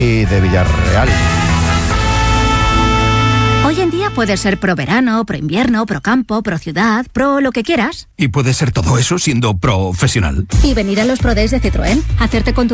y de Villarreal. Hoy en día puedes ser pro verano, pro invierno, pro campo, pro ciudad, pro lo que quieras. Y puede ser todo eso siendo profesional. Y venir a los Pro Days de Citroën, hacerte con tu